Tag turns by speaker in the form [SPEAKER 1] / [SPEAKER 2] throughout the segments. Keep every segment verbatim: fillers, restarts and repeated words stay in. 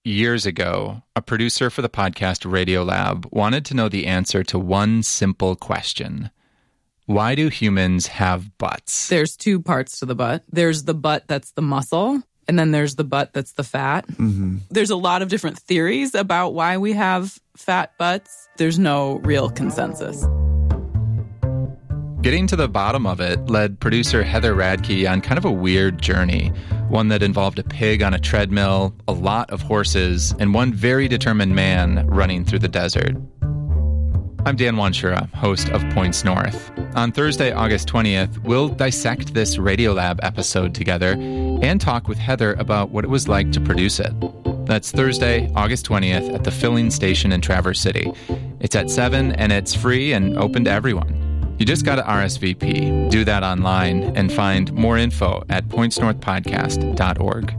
[SPEAKER 1] Years ago, a producer for the podcast Radiolab wanted to know the answer to one simple question. Why do humans have butts?
[SPEAKER 2] There's two parts to the butt. There's the butt that's the muscle, and then there's the butt that's the fat. Mm-hmm. There's a lot of different theories about why we have fat butts. There's no real consensus.
[SPEAKER 1] Getting to the bottom of it led producer Heather Radke on kind of a weird journey, one that involved a pig on a treadmill, a lot of horses, and one very determined man running through the desert. I'm Dan Wanshura, host of Points North. On Thursday, August twentieth, we'll dissect this Radiolab episode together and talk with Heather about what it was like to produce it. That's Thursday, August twentieth at the Filling Station in Traverse City. It's at seven, and it's free and open to everyone. You just got to R S V P, do that online, and find more info at points north podcast dot org.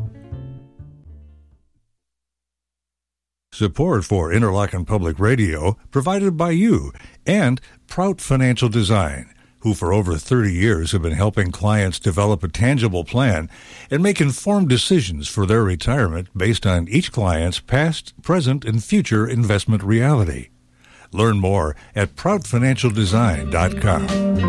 [SPEAKER 3] Support for Interlochen Public Radio provided by you and Prout Financial Design, who for over thirty years have been helping clients develop a tangible plan and make informed decisions for their retirement based on each client's past, present, and future investment reality. Learn more at prout financial design dot com.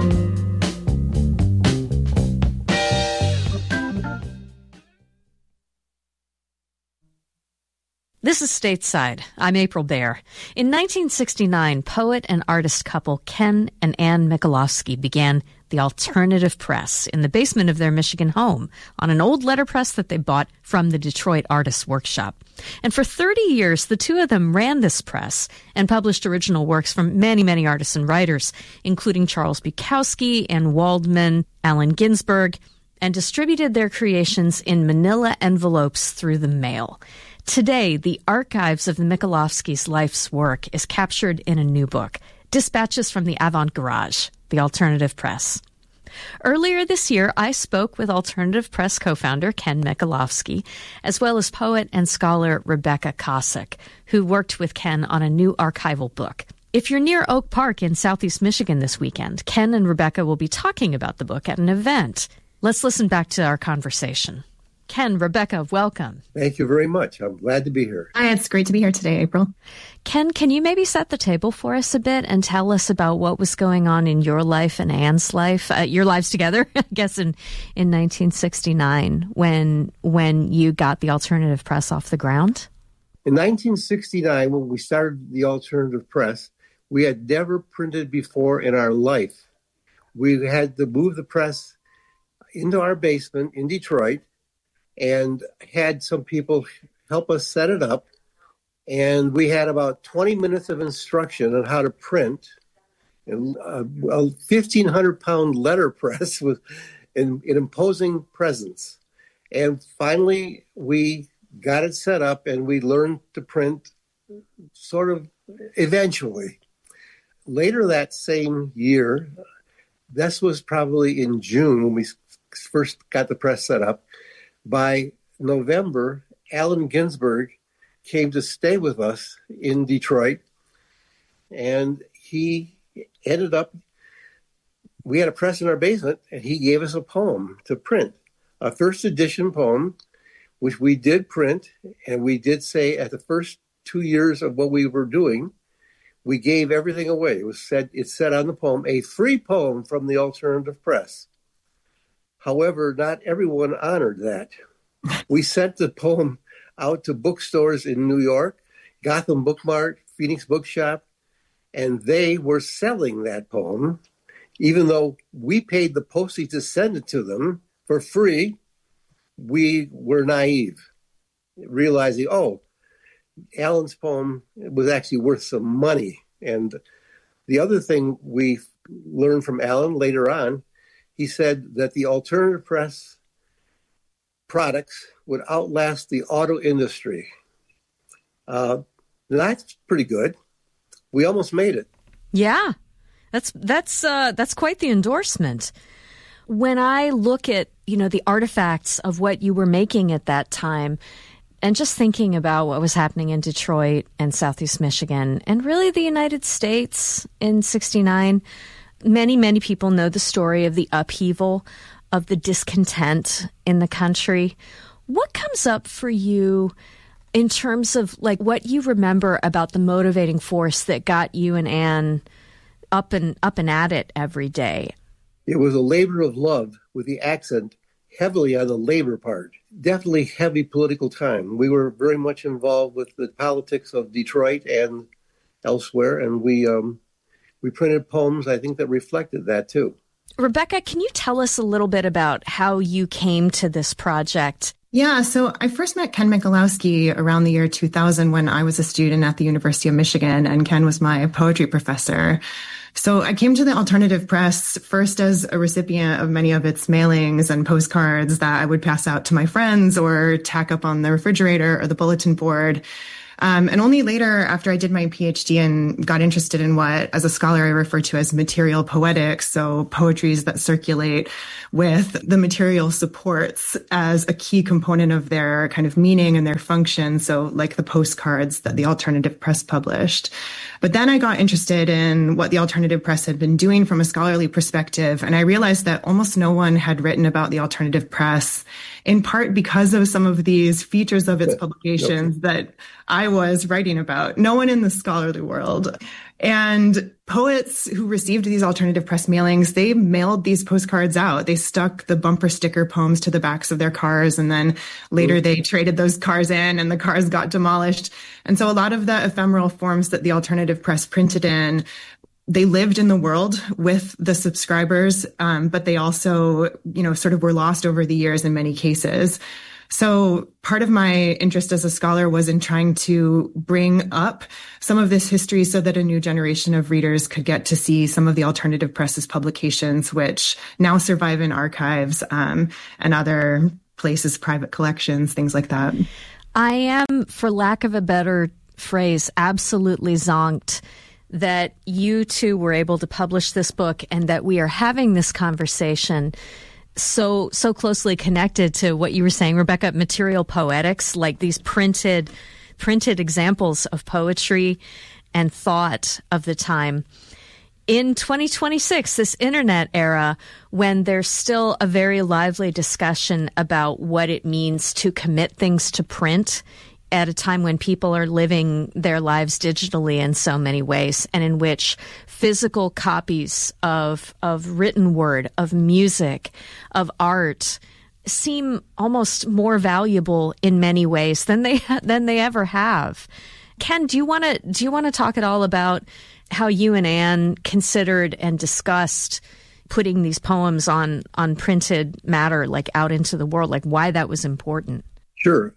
[SPEAKER 4] This is Stateside. I'm April Baer. In nineteen sixty-nine, poet and artist couple Ken and Ann Michalowski began the Alternative Press in the basement of their Michigan home on an old letterpress that they bought from the Detroit Artists Workshop. And for thirty years, the two of them ran this press and published original works from many, many artists and writers, including Charles Bukowski, Anne Waldman, Allen Ginsberg, and distributed their creations in manila envelopes through the mail. Today, the archives of the Michalowskis' life's work is captured in a new book, Dispatches from the Avant Garage, the Alternative Press. Earlier this year, I spoke with Alternative Press co-founder Ken Michalowski, as well as poet and scholar Rebecca Kosick, who worked with Ken on a new archival book. If you're near Oak Park in Southeast Michigan this weekend, Ken and Rebecca will be talking about the book at an event. Let's listen back to our conversation. Ken, Rebecca, welcome.
[SPEAKER 5] Thank you very much. I'm glad to be here.
[SPEAKER 6] Hi, it's great to be here today, April.
[SPEAKER 4] Ken, can you maybe set the table for us a bit and tell us about what was going on in your life and Anne's life, uh, your lives together, I guess, in, in nineteen sixty-nine when when you got the Alternative Press off the ground?
[SPEAKER 5] In nineteen sixty-nine, when we started the Alternative Press, we had never printed before in our life. We had to move the press into our basement in Detroit and had some people help us set it up. And we had about twenty minutes of instruction on how to print. And a fifteen hundred pound letterpress with an, an imposing presence. And finally, we got it set up and we learned to print sort of eventually. Later that same year, this was probably in June when we first got the press set up. By November, Allen Ginsberg came to stay with us in Detroit, and he ended up, we had a press in our basement, and he gave us a poem to print, a first edition poem, which we did print, and we did say at the first two years of what we were doing, we gave everything away. It was said, it said on the poem, a free poem from the Alternative Press. However, not everyone honored that. We sent the poem out to bookstores in New York, Gotham Bookmart, Phoenix Bookshop, and they were selling that poem, even though we paid the postage to send it to them for free. We were naive, realizing, oh, Allen's poem was actually worth some money. And the other thing we learned from Allen later on, he said that the Alternative Press products would outlast the auto industry. Uh, that's pretty good. We almost made it.
[SPEAKER 4] Yeah, that's that's uh, that's quite the endorsement. When I look at, you know, the artifacts of what you were making at that time, and just thinking about what was happening in Detroit and Southeast Michigan, and really the United States in sixty-nine, many, many people know the story of the upheaval, of the discontent in the country. What comes up for you in terms of like what you remember about the motivating force that got you and Anne up and up and at it every day.
[SPEAKER 5] It was a labor of love with the accent heavily on the labor part. Definitely heavy political time. We were very much involved with the politics of Detroit and elsewhere, and we um, we printed poems, I think, that reflected that too.
[SPEAKER 4] Rebecca, can you tell us a little bit about how you came to this project?
[SPEAKER 6] Yeah, so I first met Ken Michalowski around the year two thousand when I was a student at the University of Michigan, and Ken was my poetry professor. So I came to the Alternative Press first as a recipient of many of its mailings and postcards that I would pass out to my friends or tack up on the refrigerator or the bulletin board. Um, and only later, after I did my PhD and got interested in what, as a scholar, I refer to as material poetics, so poetries that circulate with the material supports as a key component of their kind of meaning and their function, so like the postcards that the Alternative Press published. But then I got interested in what the Alternative Press had been doing from a scholarly perspective, and I realized that almost no one had written about the Alternative Press, in part because of some of these features of its publications that I was writing about. No one in the scholarly world. And poets who received these Alternative Press mailings, they mailed these postcards out. They stuck the bumper sticker poems to the backs of their cars, and then later they traded those cars in and the cars got demolished. And so a lot of the ephemeral forms that the Alternative Press printed in, they lived in the world with the subscribers, um, but they also, you know, sort of were lost over the years in many cases. So part of my interest as a scholar was in trying to bring up some of this history so that a new generation of readers could get to see some of the Alternative Press's publications, which now survive in archives um, and other places, private collections, things like that.
[SPEAKER 4] I am, for lack of a better phrase, absolutely zonked that you two were able to publish this book and that we are having this conversation so so closely connected to what you were saying, Rebecca, material poetics, like these printed printed examples of poetry and thought of the time. In twenty twenty-six, this internet era, when there's still a very lively discussion about what it means to commit things to print at a time when people are living their lives digitally in so many ways, and in which physical copies of of written word, of music, of art seem almost more valuable in many ways than they than they ever have. Ken, do you want to do you want to talk at all about how you and Anne considered and discussed putting these poems on on printed matter, like out into the world, like why that was important?
[SPEAKER 5] Sure.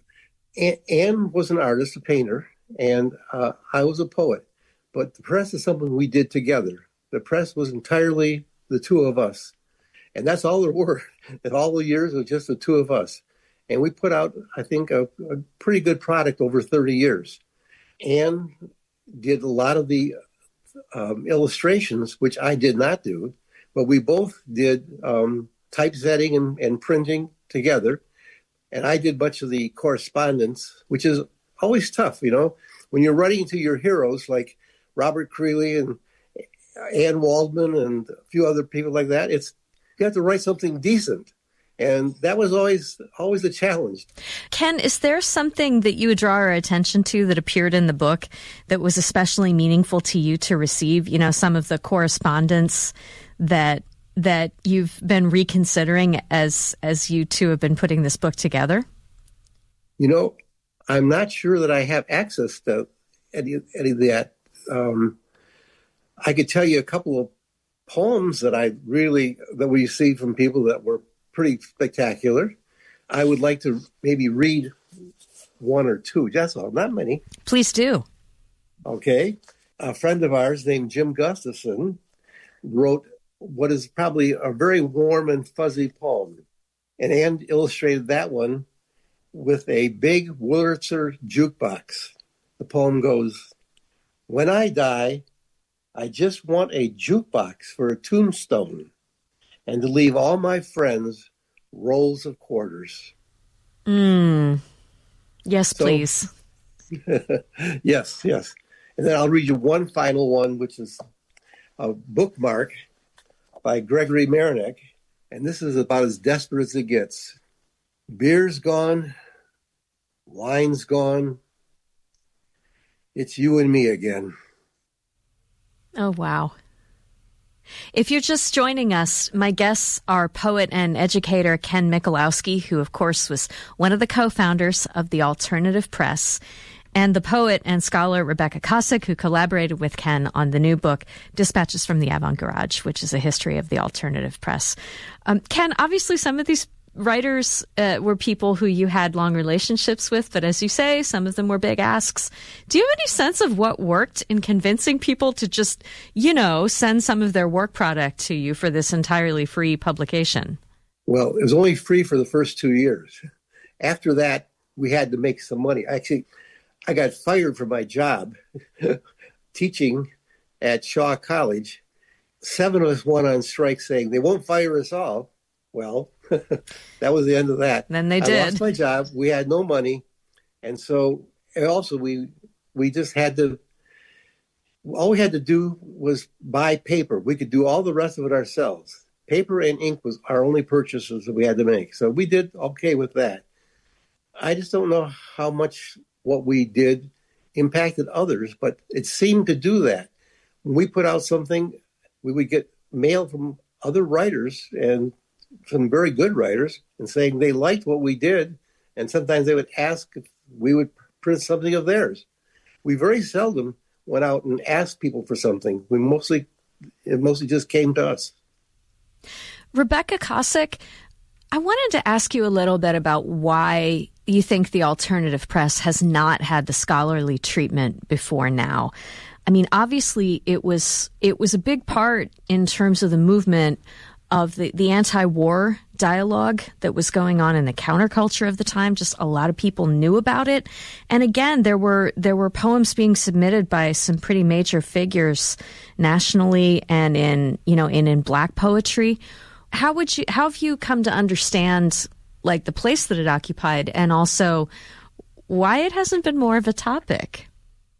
[SPEAKER 5] Anne was an artist, a painter, and uh, I was a poet. But the press is something we did together. The press was entirely the two of us. And that's all there were. In all the years, it was just the two of us. And we put out, I think, a, a pretty good product over thirty years. Anne did a lot of the um, illustrations, which I did not do. But we both did um, typesetting and, and printing together. And I did much of the correspondence, which is always tough, you know, when you're writing to your heroes like Robert Creeley and Anne Waldman and a few other people like that. It's you have to write something decent. And that was always always a challenge.
[SPEAKER 4] Ken, is there something that you would draw our attention to that appeared in the book that was especially meaningful to you to receive? You know, some of the correspondence that that you've been reconsidering as as you two have been putting this book together?
[SPEAKER 5] You know, I'm not sure that I have access to any, any of that. Um, I could tell you a couple of poems that I really, that we received from people that were pretty spectacular. I would like to maybe read one or two. That's all, not many.
[SPEAKER 4] Please do.
[SPEAKER 5] Okay. A friend of ours named Jim Gustafson wrote what is probably a very warm and fuzzy poem. And Anne illustrated that one with a big Wurlitzer jukebox. The poem goes, "When I die, I just want a jukebox for a tombstone and to leave all my friends rolls of quarters."
[SPEAKER 4] Mm. Yes,
[SPEAKER 5] so,
[SPEAKER 4] please.
[SPEAKER 5] yes, yes. And then I'll read you one final one, which is a bookmark by Gregory Marinek, and this is about as desperate as it gets. Beer's gone, wine's gone, It's you and me again.
[SPEAKER 4] Oh, wow. If you're just joining us, my guests are poet and educator Ken Michalowski, who, of course, was one of the co-founders of the Alternative Press, and the poet and scholar Rebecca Kosick, who collaborated with Ken on the new book, Dispatches from the Avant-Garage, which is a history of the alternative press. Um, Ken, obviously some of these writers uh, were people who you had long relationships with, but as you say, some of them were big asks. Do you have any sense of what worked in convincing people to just, you know, send some of their work product to you for this entirely free publication?
[SPEAKER 5] Well, it was only free for the first two years. After that, we had to make some money. Actually, I got fired from my job teaching at Shaw College. Seven of us went on strike saying they won't fire us all. Well, that was the end of that.
[SPEAKER 4] Then they did.
[SPEAKER 5] I lost my job. We had no money. And so and also we we just had to, all we had to do was buy paper. We could do all the rest of it ourselves. Paper and ink was our only purchases that we had to make. So we did okay with that. I just don't know how much what we did impacted others, but it seemed to do that. When we put out something, we would get mail from other writers and some very good writers and saying they liked what we did. And sometimes they would ask if we would print something of theirs. We very seldom went out and asked people for something. We mostly, it mostly just came to us.
[SPEAKER 4] Rebecca Kosick, I wanted to ask you a little bit about why you think the alternative press has not had the scholarly treatment before now. I mean, obviously it was, it was a big part in terms of the movement of the, the anti-war dialogue that was going on in the counterculture of the time. Just a lot of people knew about it. And again, there were there were poems being submitted by some pretty major figures nationally and in, you know, in, in Black poetry. How would you how have you come to understand like the place that it occupied and also why it hasn't been more of a topic?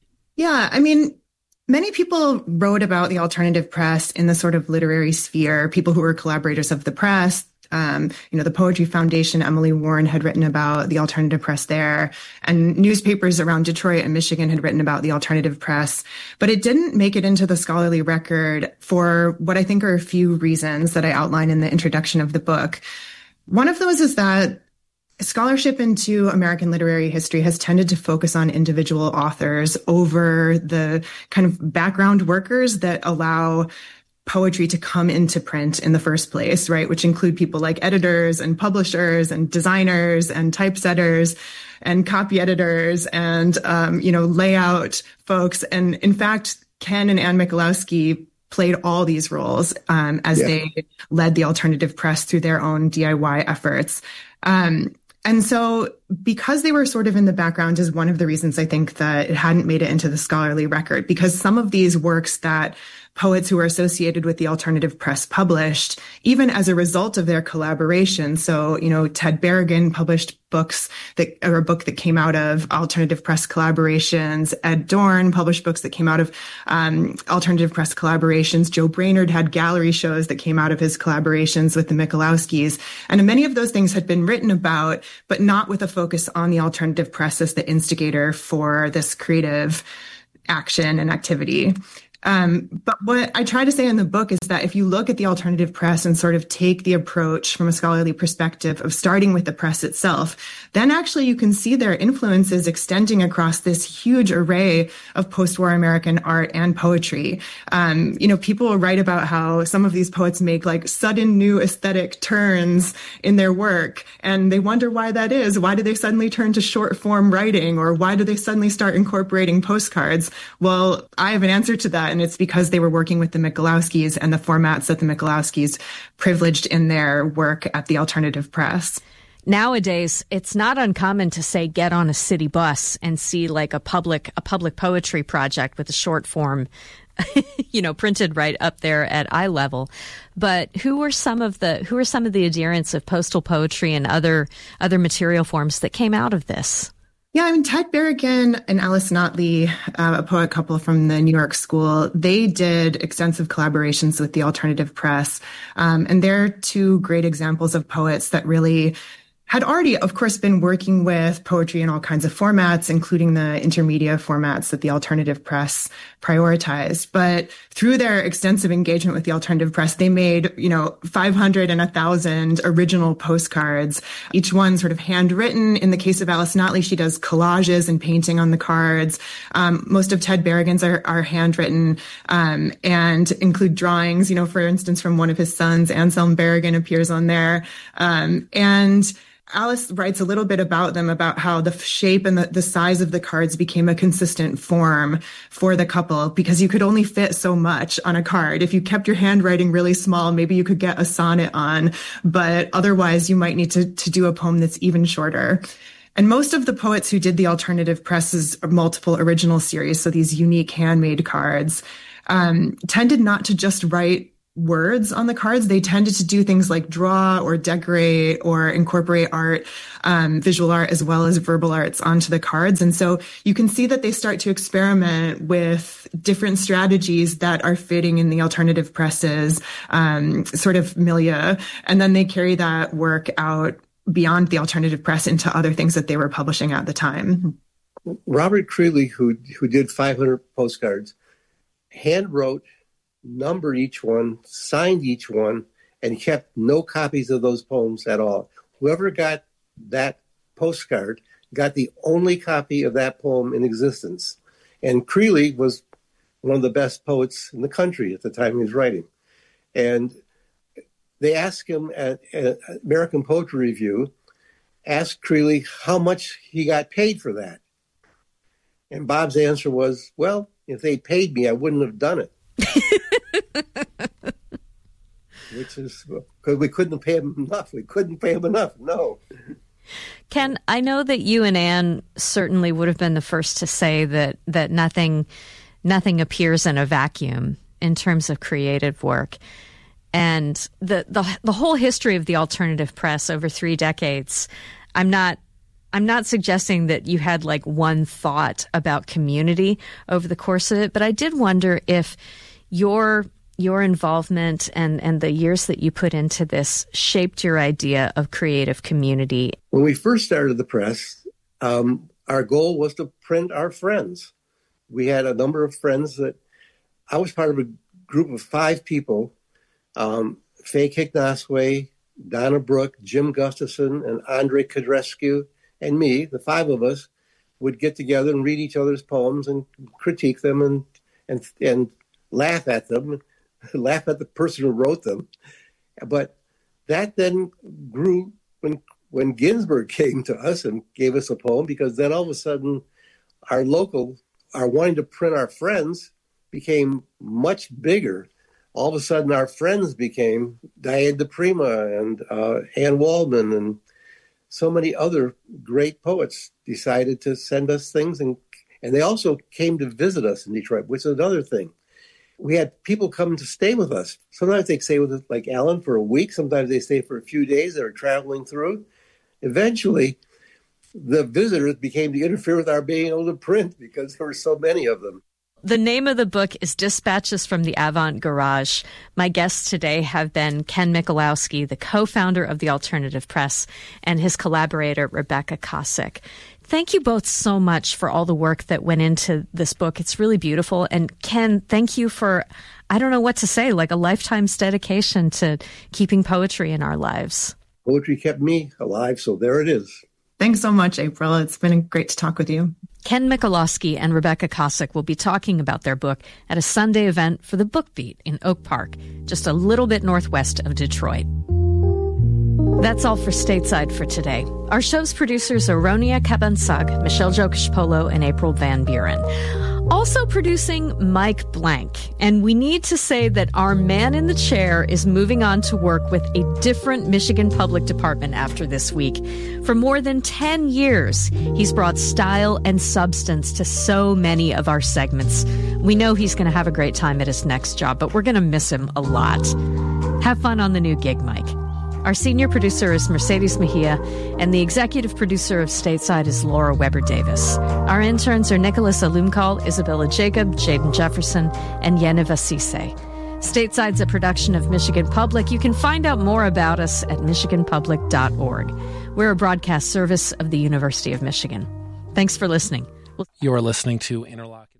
[SPEAKER 6] Yeah, I mean, many people wrote about the alternative press in the sort of literary sphere, people who were collaborators of the press. Um, you know, the Poetry Foundation, Emily Warren had written about the alternative press there, and newspapers around Detroit and Michigan had written about the alternative press. But it didn't make it into the scholarly record for what I think are a few reasons that I outline in the introduction of the book. One of those is that scholarship into American literary history has tended to focus on individual authors over the kind of background workers that allow poetry to come into print in the first place, right? Which include people like editors and publishers and designers and typesetters and copy editors and, um, you know, layout folks. And in fact, Ken and Anne Michalowski played all these roles um, as yeah. they led the alternative press through their own D I Y efforts. Um, And so because they were sort of in the background is one of the reasons I think that it hadn't made it into the scholarly record, because some of these works that poets who were associated with the alternative press published, even as a result of their collaboration. So, you know, Ted Berrigan published books that, or a book that came out of alternative press collaborations. Ed Dorn published books that came out of um, alternative press collaborations. Joe Brainerd had gallery shows that came out of his collaborations with the Michalowskis. And many of those things had been written about, but not with a focus on the alternative press as the instigator for this creative action and activity. Um, but what I try to say in the book is that if you look at the alternative press and sort of take the approach from a scholarly perspective of starting with the press itself, then actually you can see their influences extending across this huge array of post-war American art and poetry. Um, you know, people write about how some of these poets make like sudden new aesthetic turns in their work, and they wonder why that is. Why do they suddenly turn to short form writing, or why do they suddenly start incorporating postcards? Well, I have an answer to that. And it's because they were working with the Michalowskis and the formats that the Michalowskis privileged in their work at the alternative press.
[SPEAKER 4] Nowadays, it's not uncommon to say get on a city bus and see like a public a public poetry project with a short form, you know, printed right up there at eye level. But who were some of the who were some of the adherents of postal poetry and other other material forms that came out of this?
[SPEAKER 6] Yeah, I mean, Ted Berrigan and Alice Notley, uh, a poet couple from the New York School, they did extensive collaborations with the alternative press. Um, and they're two great examples of poets that really had already, of course, been working with poetry in all kinds of formats, including the intermedia formats that the alternative press prioritized. But through their extensive engagement with the alternative press, they made, you know, five hundred and one thousand original postcards, each one sort of handwritten. In the case of Alice Notley, she does collages and painting on the cards. Um, most of Ted Berrigan's are, are handwritten um, and include drawings. You know, for instance, from one of his sons, Anselm Berrigan appears on there. Um, and Alice writes a little bit about them, about how the shape and the, the size of the cards became a consistent form for the couple because you could only fit so much on a card. If you kept your handwriting really small, maybe you could get a sonnet on, but otherwise you might need to, to do a poem that's even shorter. And most of the poets who did the alternative press's multiple original series, so these unique handmade cards, um, tended not to just write words on the cards. They tended to do things like draw or decorate or incorporate art, um, visual art, as well as verbal arts onto the cards. And so you can see that they start to experiment with different strategies that are fitting in the alternative presses, um, sort of milieu. And then they carry that work out beyond the alternative press into other things that they were publishing at the time.
[SPEAKER 5] Robert Creeley, who, who did five hundred postcards, hand wrote, numbered each one, signed each one, and kept no copies of those poems at all. Whoever got that postcard got the only copy of that poem in existence. And Creeley was one of the best poets in the country at the time he was writing. And they asked him at, at American Poetry Review, asked Creeley how much he got paid for that. And Bob's answer was, well, if they paid me, I wouldn't have done it. Which is because we couldn't pay him enough. We couldn't pay him enough. No.
[SPEAKER 4] Ken, I know that you and Anne certainly would have been the first to say that that nothing nothing appears in a vacuum in terms of creative work. And the the the whole history of the alternative press over three decades, I'm not I'm not suggesting that you had like one thought about community over the course of it, but I did wonder if your your involvement and, and the years that you put into this shaped your idea of creative community.
[SPEAKER 5] When we first started the press, um, our goal was to print our friends. We had a number of friends that I was part of a group of five people, um, Faye Kicknosway, Donna Brooke, Jim Gustafson, and Andre Kudrescu, and me. The five of us would get together and read each other's poems and critique them and and and laugh at them, laugh at the person who wrote them. But that then grew when when Ginsberg came to us and gave us a poem, because then all of a sudden our local, our wanting to print our friends became much bigger. All of a sudden our friends became Diane DePrima and uh, Anne Waldman, and so many other great poets decided to send us things. And, and they also came to visit us in Detroit, which is another thing. We had people come to stay with us. Sometimes they stay with us, like Alan, for a week. Sometimes they stay for a few days. They were traveling through. Eventually, the visitors became to interfere with our being able to print because there were so many of them.
[SPEAKER 4] The name of the book is Dispatches from the Avant Garage. My guests today have been Ken Michalowski, the co-founder of the Alternative Press, and his collaborator, Rebecca Kosick. Thank you both so much for all the work that went into this book. It's really beautiful. And Ken, thank you for, I don't know what to say, like a lifetime's dedication to keeping poetry in our lives.
[SPEAKER 5] Poetry kept me alive, so there it is.
[SPEAKER 6] Thanks so much, April. It's been great to talk with you.
[SPEAKER 4] Ken Michalowski and Rebecca Kosick will be talking about their book at a Sunday event for the Book Beat in Oak Park, just a little bit northwest of Detroit. That's all for Stateside for today. Our show's producers are Ronia Kabansag, Michelle Jokish-Polo, and April Van Buren. Also producing Mike Blank. And we need to say that our man in the chair is moving on to work with a different Michigan Public Department after this week. For more than ten years, he's brought style and substance to so many of our segments. We know he's going to have a great time at his next job, but we're going to miss him a lot. Have fun on the new gig, Mike. Our senior producer is Mercedes Mejia, and the executive producer of Stateside is Laura Weber-Davis. Our interns are Nicholas Alumkal, Isabella Jacob, Jaden Jefferson, and Yeniva Cisse. Stateside's a production of Michigan Public. You can find out more about us at michigan public dot org. We're a broadcast service of the University of Michigan. Thanks for listening.
[SPEAKER 7] You're listening to Interlock.